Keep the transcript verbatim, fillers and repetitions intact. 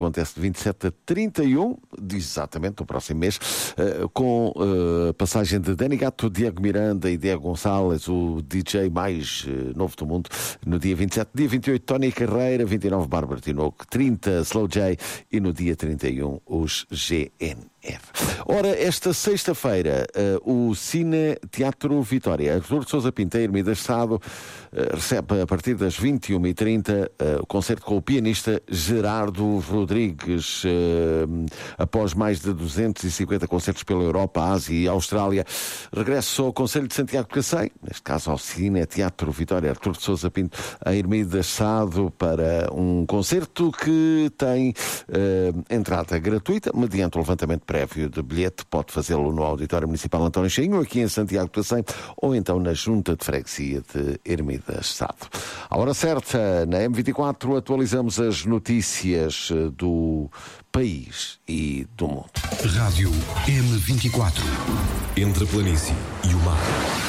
Acontece de vinte e sete a trinta e um, exatamente, no próximo mês, uh, com uh, passagem de Dani Gatto, Diego Miranda e Diego Gonçalves, o D J mais uh, novo do mundo, no dia vinte e sete. Dia vinte e oito, Tony Carreira, vinte e nove, Bárbara Tinoco, trinta, Slow J e no dia trinta e um, os G N R. Ora, esta sexta-feira, uh, o Cine Teatro Vitória, Artur de Sousa Pinto, Hermida Sado, uh, recebe a partir das vinte e uma e trinta uh, o concerto com o pianista Gerardo Rodrigues. Uh, após mais de duzentos e cinquenta concertos pela Europa, Ásia e Austrália, regresso ao Conselho de Santiago de Cacém, neste caso ao Cine Teatro Vitória, Artur de Sousa Pinto, a Hermida Sado, para um concerto que tem uh, entrada gratuita, mediante o levantamento prévio de bilhete. Pode fazê-lo no Auditório Municipal António Cheinho, aqui em Santiago de Cacém, ou então na Junta de Freguesia de Hermida Sado. À hora certa, na M vinte e quatro, atualizamos as notícias do país e do mundo. Rádio M vinte e quatro. Entre a planície e o mar.